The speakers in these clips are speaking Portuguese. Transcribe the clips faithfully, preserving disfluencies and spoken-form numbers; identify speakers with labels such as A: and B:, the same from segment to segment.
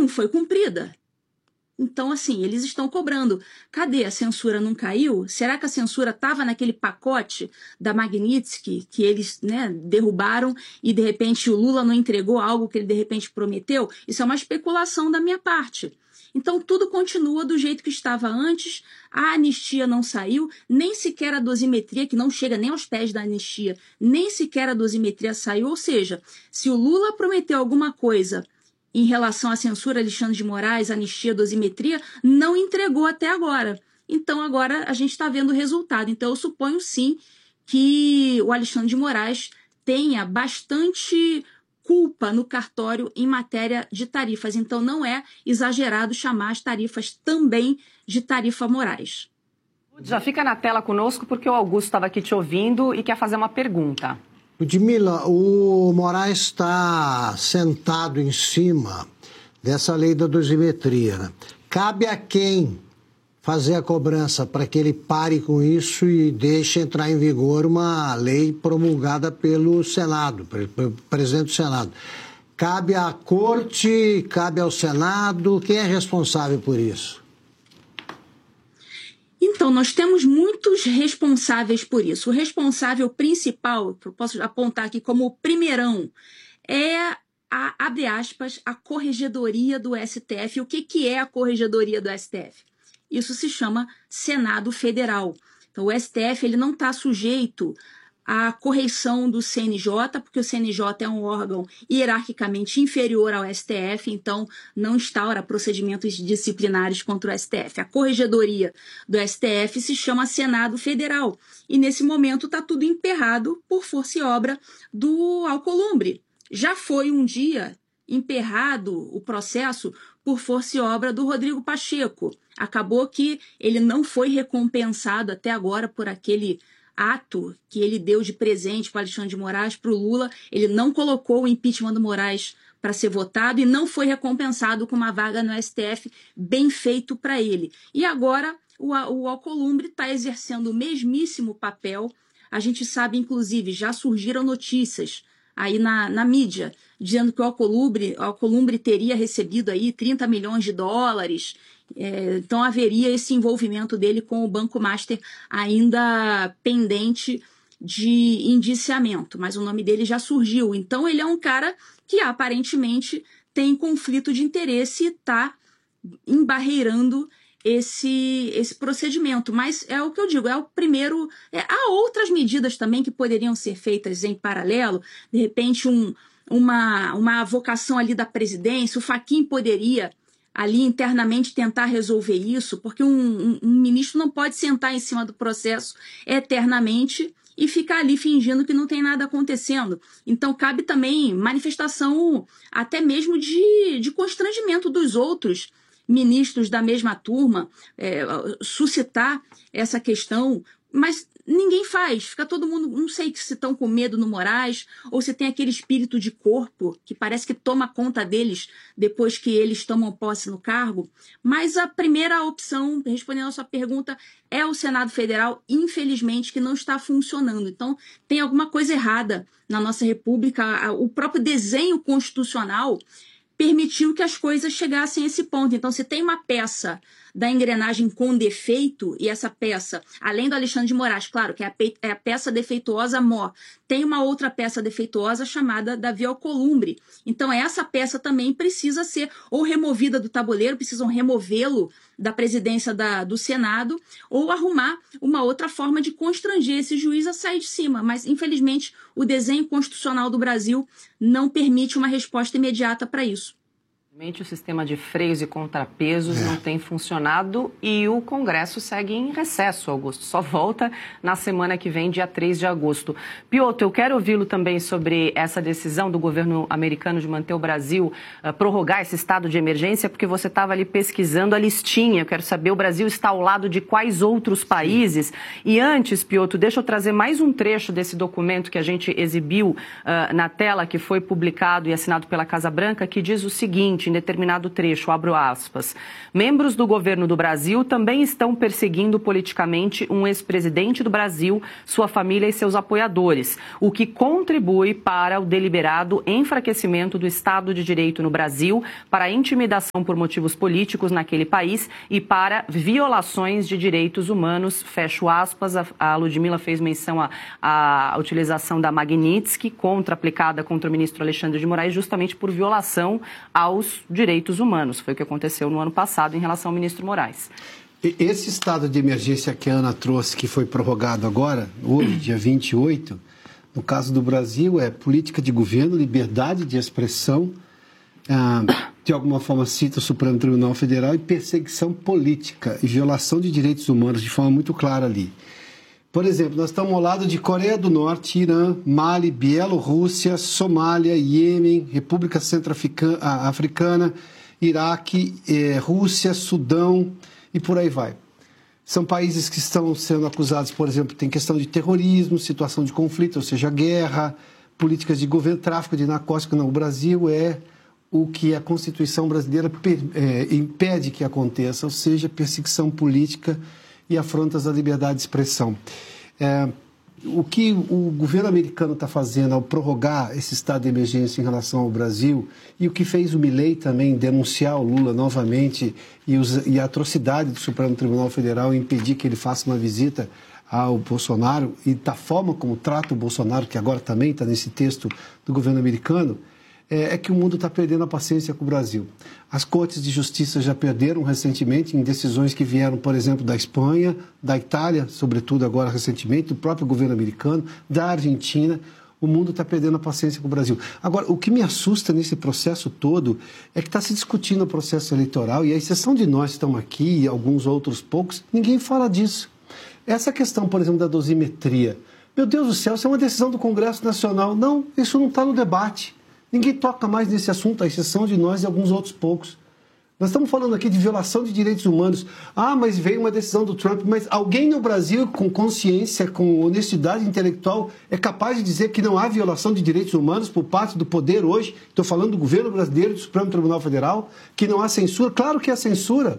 A: não foi cumprida. Então, assim, eles estão cobrando. Cadê? A censura não caiu? Será que a censura estava naquele pacote da Magnitsky que eles, né, derrubaram e, de repente, o Lula não entregou algo que ele, de repente, prometeu? Isso é uma especulação da minha parte. Então, tudo continua do jeito que estava antes, a anistia não saiu, nem sequer a dosimetria, que não chega nem aos pés da anistia, nem sequer a dosimetria saiu. Ou seja, se o Lula prometeu alguma coisa em relação à censura, Alexandre de Moraes, anistia, dosimetria, não entregou até agora. Então, agora a gente está vendo o resultado. Então, eu suponho, sim, que o Alexandre de Moraes tenha bastante culpa no cartório em matéria de tarifas. Então, não é exagerado chamar as tarifas também de tarifa Moraes.
B: Já fica na tela conosco, porque o Augusto estava aqui te ouvindo e quer fazer uma pergunta.
C: Ludmila, o Moraes está sentado em cima dessa lei da dosimetria, né? Cabe a quem fazer a cobrança para que ele pare com isso e deixe entrar em vigor uma lei promulgada pelo Senado, pelo presidente do Senado. Cabe à Corte, cabe ao Senado, quem é responsável por isso?
A: Então, nós temos muitos responsáveis por isso. O responsável principal, que eu posso apontar aqui como o primeirão, é a, abre aspas, a Corregedoria do S T F. O que, que é a Corregedoria do S T F? Isso se chama Senado Federal. Então, o S T F ele não está sujeito à correição do C N J, porque o C N J é um órgão hierarquicamente inferior ao S T F, então não instaura procedimentos disciplinares contra o S T F. A Corregedoria do S T F se chama Senado Federal, e nesse momento está tudo emperrado por força e obra do Alcolumbre. Já foi um dia emperrado o processo por força e obra do Rodrigo Pacheco. Acabou que ele não foi recompensado até agora por aquele ato que ele deu de presente para Alexandre de Moraes, para o Lula. Ele não colocou o impeachment do Moraes para ser votado e não foi recompensado com uma vaga no S T F, bem feito para ele. E agora o, o Alcolumbre está exercendo o mesmíssimo papel. A gente sabe, inclusive, já surgiram notícias aí na, na mídia, dizendo que o Alcolumbre, o Alcolumbre teria recebido aí trinta milhões de dólares. É, então haveria esse envolvimento dele com o Banco Master ainda pendente de indiciamento, mas o nome dele já surgiu. Então ele é um cara que aparentemente tem conflito de interesse e está embarreirando esse, esse procedimento. Mas é o que eu digo, é o primeiro... É, há outras medidas também que poderiam ser feitas em paralelo, de repente um, uma, uma avocação ali da presidência, o Fachin poderia ali internamente tentar resolver isso, porque um, um, um ministro não pode sentar em cima do processo eternamente e ficar ali fingindo que não tem nada acontecendo. Então cabe também manifestação até mesmo de, de constrangimento dos outros ministros da mesma turma, é, suscitar essa questão, mas ninguém faz, fica todo mundo, não sei se estão com medo no Moraes, ou se tem aquele espírito de corpo que parece que toma conta deles depois que eles tomam posse no cargo, mas a primeira opção, respondendo a sua pergunta, é o Senado Federal, infelizmente, que não está funcionando. Então, tem alguma coisa errada na nossa República, o próprio desenho constitucional permitiu que as coisas chegassem a esse ponto. Então, se tem uma peça da engrenagem com defeito, e essa peça, além do Alexandre de Moraes, claro, que é a, pe é a peça defeituosa mor, tem uma outra peça defeituosa chamada Davi Alcolumbre. Então, essa peça também precisa ser ou removida do tabuleiro, precisam removê-lo da presidência da, do Senado, ou arrumar uma outra forma de constranger esse juiz a sair de cima. Mas, infelizmente, o desenho constitucional do Brasil não permite uma resposta imediata para isso.
B: O sistema de freios e contrapesos é. não tem funcionado e o Congresso segue em recesso, Augusto. Só volta na semana que vem, dia três de agosto. Piotr, eu quero ouvi-lo também sobre essa decisão do governo americano de manter o Brasil, uh, prorrogar esse estado de emergência, porque você estava ali pesquisando a listinha. Eu quero saber, o Brasil está ao lado de quais outros países? E antes, Piotr, deixa eu trazer mais um trecho desse documento que a gente exibiu uh, na tela, que foi publicado e assinado pela Casa Branca, que diz o seguinte: seguinte, em determinado trecho, abro aspas, membros do governo do Brasil também estão perseguindo politicamente um ex-presidente do Brasil, sua família e seus apoiadores, o que contribui para o deliberado enfraquecimento do Estado de Direito no Brasil, para a intimidação por motivos políticos naquele país e para violações de direitos humanos, fecho aspas. A, a Ludmila fez menção à, à utilização da Magnitsky contra, aplicada contra o ministro Alexandre de Moraes, justamente por violação aos direitos humanos. Foi o que aconteceu no ano passado em relação ao ministro Moraes.
D: Esse estado de emergência que a Ana trouxe, que foi prorrogado agora, hoje, dia vinte e oito, no caso do Brasil, é política de governo, liberdade de expressão, ah, de alguma forma cita o Supremo Tribunal Federal, e perseguição política e violação de direitos humanos de forma muito clara ali. Por exemplo, nós estamos ao lado de Coreia do Norte, Irã, Mali, Bielorrússia, Somália, Iêmen, República Centro-Africana, Iraque, eh, Rússia, Sudão e por aí vai. São países que estão sendo acusados, por exemplo, tem questão de terrorismo, situação de conflito, ou seja, guerra, políticas de governo, tráfico de narcóticos. Não, o Brasil é o que a Constituição brasileira per, é, impede que aconteça, ou seja, perseguição política e afrontas à liberdade de expressão. É, o que o governo americano está fazendo ao prorrogar esse estado de emergência em relação ao Brasil, e o que fez o Milei também denunciar o Lula novamente e, os, e a atrocidade do Supremo Tribunal Federal em impedir que ele faça uma visita ao Bolsonaro, e da forma como trata o Bolsonaro, que agora também está nesse texto do governo americano, é que o mundo está perdendo a paciência com o Brasil. As cortes de justiça já perderam recentemente em decisões que vieram, por exemplo, da Espanha, da Itália, sobretudo agora recentemente, do próprio governo americano, da Argentina. O mundo está perdendo a paciência com o Brasil. Agora, o que me assusta nesse processo todo é que está se discutindo o processo eleitoral, e a exceção de nós que estamos aqui e alguns outros poucos, ninguém fala disso. Essa questão, por exemplo, da dosimetria. Meu Deus do céu, isso é uma decisão do Congresso Nacional. Não, isso não está no debate. Ninguém toca mais nesse assunto, à exceção de nós e alguns outros poucos. Nós estamos falando aqui de violação de direitos humanos. Ah, mas veio uma decisão do Trump. Mas alguém no Brasil, com consciência, com honestidade intelectual, é capaz de dizer que não há violação de direitos humanos por parte do poder hoje? Estou falando do governo brasileiro, do Supremo Tribunal Federal, que não há censura. Claro que há censura.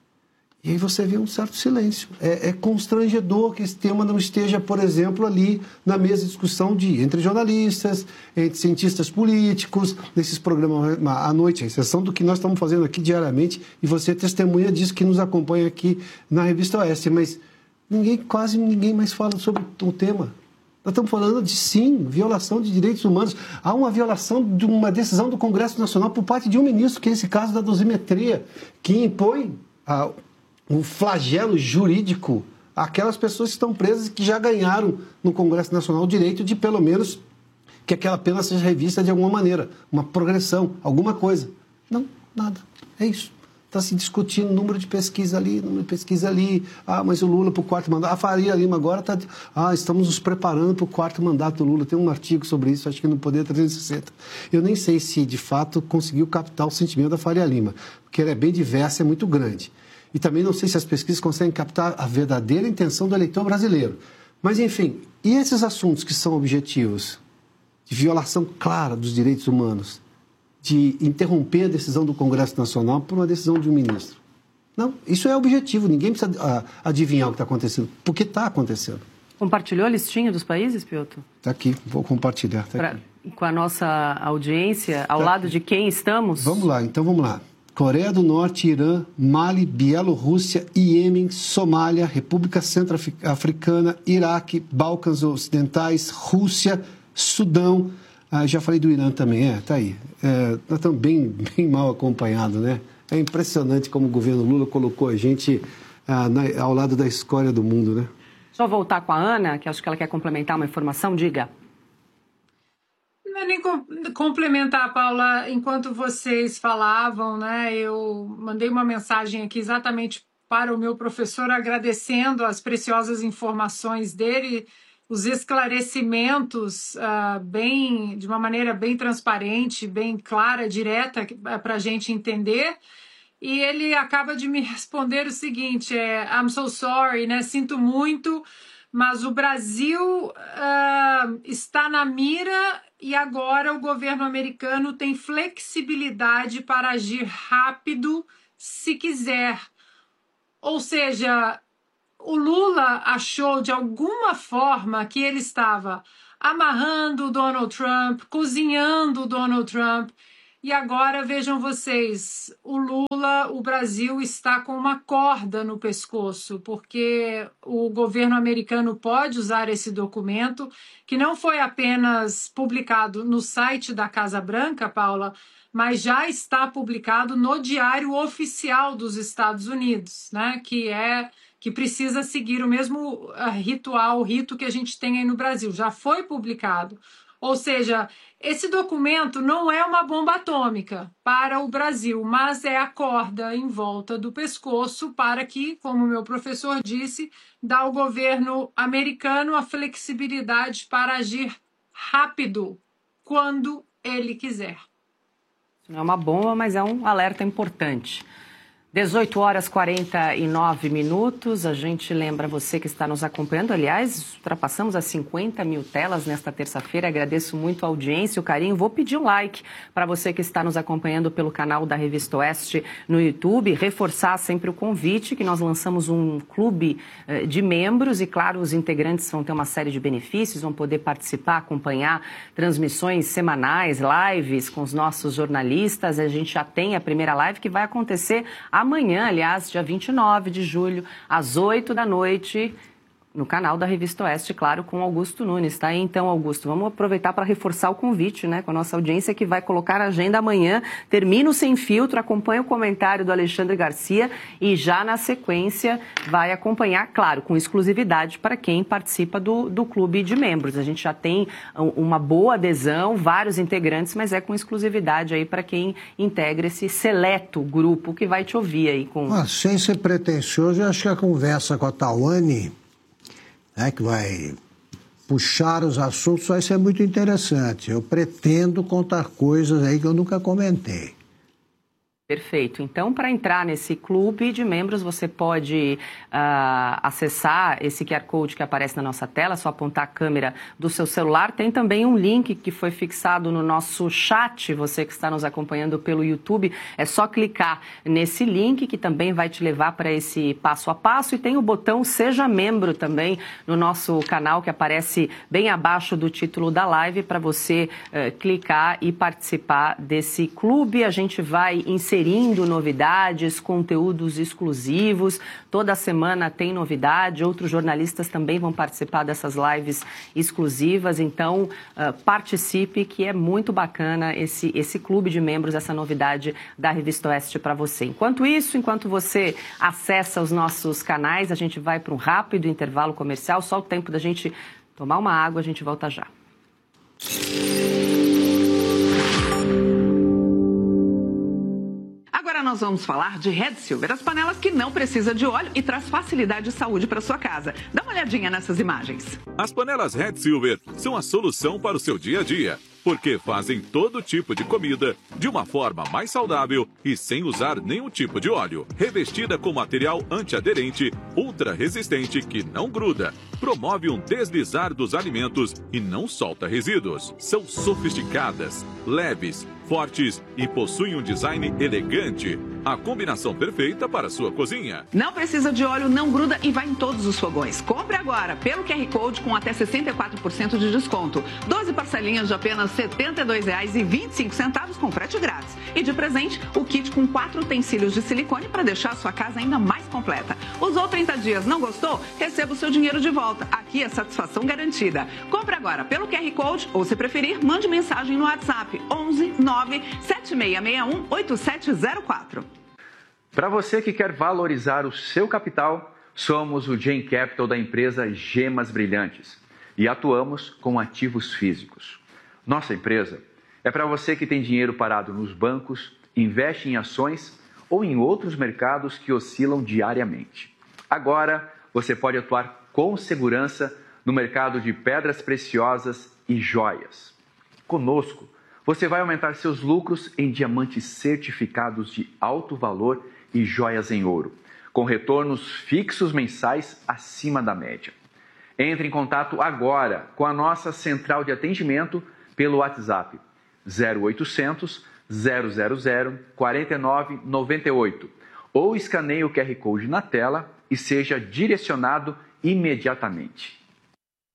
D: E aí você vê um certo silêncio. É, é constrangedor que esse tema não esteja, por exemplo, ali na mesa de discussão de, entre jornalistas, entre cientistas políticos, nesses programas à noite, a exceção do que nós estamos fazendo aqui diariamente, e você testemunha disso que nos acompanha aqui na Revista Oeste. Mas ninguém, quase ninguém mais fala sobre o tema. Nós estamos falando de, sim, violação de direitos humanos. Há uma violação de uma decisão do Congresso Nacional por parte de um ministro, que é esse caso da dosimetria, que impõe a um flagelo jurídico àquelas pessoas que estão presas e que já ganharam no Congresso Nacional o direito de, pelo menos, que aquela pena seja revista de alguma maneira, uma progressão, alguma coisa. Não, nada. É isso. Está se discutindo número de pesquisa ali, número de pesquisa ali. Ah, mas o Lula para o quarto mandato. A Faria Lima agora está... Ah, estamos nos preparando para o quarto mandato do Lula. Tem um artigo sobre isso, acho que no Poder trezentos e sessenta. Eu nem sei se, de fato, conseguiu captar o sentimento da Faria Lima, porque ela é bem diversa, é muito grande. E também não sei se as pesquisas conseguem captar a verdadeira intenção do eleitor brasileiro. Mas, enfim, e esses assuntos que são objetivos? De violação clara dos direitos humanos, de interromper a decisão do Congresso Nacional por uma decisão de um ministro. Não, isso é objetivo, ninguém precisa adivinhar o que está acontecendo, porque está acontecendo.
B: Compartilhou a listinha dos países, Piotr?
D: Está aqui, vou compartilhar. Tá
B: pra,
D: aqui.
B: Com a nossa audiência, ao
D: tá.
B: lado de quem estamos?
D: Vamos lá, então vamos lá. Coreia do Norte, Irã, Mali, Bielorrússia, Iêmen, Somália, República Centro-Africana, Iraque, Balcãs Ocidentais, Rússia, Sudão. Ah, já falei do Irã também, é, tá aí. É, nós estamos bem, bem mal acompanhados, né? É impressionante como o governo Lula colocou a gente ah, na, ao lado da escória do mundo, né?
B: Só voltar com a Ana, que acho que ela quer complementar uma informação, diga.
E: Não é nem complementar, Paula, enquanto vocês falavam, né, eu mandei uma mensagem aqui exatamente para o meu professor, agradecendo as preciosas informações dele, os esclarecimentos uh, bem, de uma maneira bem transparente, bem clara, direta, para a gente entender. E ele acaba de me responder o seguinte, é, I'm so sorry, né, sinto muito, mas o Brasil uh, está na mira e agora o governo americano tem flexibilidade para agir rápido se quiser. Ou seja, o Lula achou de alguma forma que ele estava amarrando o Donald Trump, cozinhando o Donald Trump. E agora, vejam vocês, o Lula, o Brasil está com uma corda no pescoço, porque o governo americano pode usar esse documento, que não foi apenas publicado no site da Casa Branca, Paula, mas já está publicado no Diário Oficial dos Estados Unidos, né? Que é que precisa seguir o mesmo ritual, o rito que a gente tem aí no Brasil. Já foi publicado. Ou seja, esse documento não é uma bomba atômica para o Brasil, mas é a corda em volta do pescoço para que, como o meu professor disse, dá ao governo americano a flexibilidade para agir rápido quando ele quiser.
B: Não é uma bomba, mas é um alerta importante. dezoito horas e quarenta e nove minutos, a gente lembra você que está nos acompanhando, aliás, ultrapassamos as cinquenta mil telas nesta terça-feira, agradeço muito a audiência, o carinho, vou pedir um like para você que está nos acompanhando pelo canal da Revista Oeste no YouTube, reforçar sempre o convite que nós lançamos um clube de membros e, claro, os integrantes vão ter uma série de benefícios, vão poder participar, acompanhar transmissões semanais, lives com os nossos jornalistas, a gente já tem a primeira live que vai acontecer amanhã, aliás, dia vinte e nove de julho, às oito da noite, no canal da Revista Oeste, claro, com Augusto Nunes, tá? Então, Augusto, vamos aproveitar para reforçar o convite, né, com a nossa audiência que vai colocar a agenda amanhã, termina o Sem Filtro, acompanha o comentário do Alexandre Garcia e já na sequência vai acompanhar, claro, com exclusividade para quem participa do, do clube de membros. A gente já tem uma boa adesão, vários integrantes, mas é com exclusividade aí para quem integra esse seleto grupo que vai te ouvir aí com...
C: Ah, sem ser pretensioso, eu acho que a conversa com a Tawane, né, que vai puxar os assuntos, vai ser muito interessante. Eu pretendo contar coisas aí que eu nunca comentei.
B: Perfeito. Então, para entrar nesse clube de membros, você pode uh, acessar esse Q R Code que aparece na nossa tela, só apontar a câmera do seu celular. Tem também um link que foi fixado no nosso chat, você que está nos acompanhando pelo YouTube. É só clicar nesse link que também vai te levar para esse passo a passo. E tem o botão Seja Membro também no nosso canal, que aparece bem abaixo do título da live, para você uh, clicar e participar desse clube. A gente vai inserir inserindo novidades, conteúdos exclusivos. Toda semana tem novidade, outros jornalistas também vão participar dessas lives exclusivas. Então, uh, participe, que é muito bacana esse, esse clube de membros, essa novidade da Revista Oeste para você. Enquanto isso, enquanto você acessa os nossos canais, a gente vai para um rápido intervalo comercial, só o tempo da gente tomar uma água, a gente volta já.
F: Agora nós vamos falar de Red Silver, as panelas que não precisa de óleo e traz facilidade de saúde para sua casa. Dá uma olhadinha nessas imagens.
G: As panelas Red Silver são a solução para o seu dia a dia, porque fazem todo tipo de comida de uma forma mais saudável e sem usar nenhum tipo de óleo. Revestida com material antiaderente, ultra resistente que não gruda, promove um deslizar dos alimentos e não solta resíduos. São sofisticadas, leves, fortes e possuem um design elegante. A combinação perfeita para a sua cozinha.
F: Não precisa de óleo, não gruda e vai em todos os fogões. Compre agora pelo Q R Code com até sessenta e quatro por cento de desconto. doze parcelinhas de apenas setenta e dois reais e vinte e cinco centavos com frete grátis. E de presente, o kit com quatro utensílios de silicone para deixar a sua casa ainda mais completa. Usou trinta dias, não gostou? Receba o seu dinheiro de volta. Aqui é satisfação garantida. Compre agora pelo Q R Code ou, se preferir, mande mensagem no WhatsApp onze nove sete seis seis um oito sete zero quatro.
H: Para você que quer valorizar o seu capital, somos o Gen Capital da empresa Gemas Brilhantes e atuamos com ativos físicos. Nossa empresa é para você que tem dinheiro parado nos bancos, investe em ações ou em outros mercados que oscilam diariamente. Agora, você pode atuar com segurança no mercado de pedras preciosas e joias. Conosco, você vai aumentar seus lucros em diamantes certificados de alto valor e joias em ouro, com retornos fixos mensais acima da média. Entre em contato agora com a nossa central de atendimento pelo WhatsApp zero oitocentos, zero zero zero, quatro nove nove oito ou escaneie o Q R Code na tela e seja direcionado imediatamente.